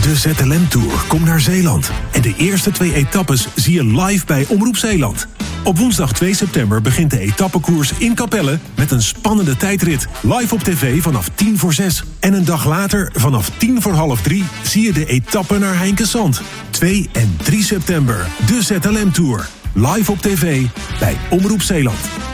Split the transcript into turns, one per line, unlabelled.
De ZLM Tour komt naar Zeeland. En de eerste 2 etappes zie je live bij Omroep Zeeland. Op woensdag 2 september begint de etappekoers in Capelle met een spannende tijdrit. Live op tv vanaf 6:10. En een dag later, vanaf 2:45, zie je de etappe naar Heinkensand. 2 en 3 september, de ZLM Tour. Live op tv bij Omroep Zeeland.